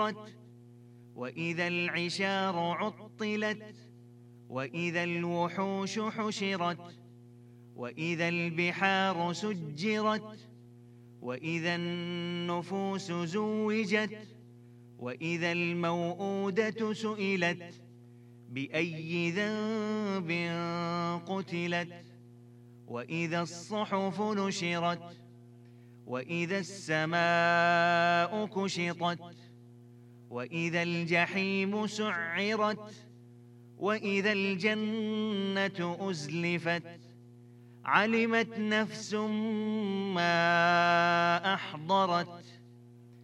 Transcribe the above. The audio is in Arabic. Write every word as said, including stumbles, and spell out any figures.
وإذا العشار عطلت وإذا الوحوش حشرت وإذا البحار سجرت وإذا النفوس زوجت وإذا الموءودة سئلت بأي ذنب قتلت وإذا الصحف نشرت وإذا السماء كشطت وإذا الجحيم سعرت وإذا الجنة أزلفت علمت نفس ما أحضرت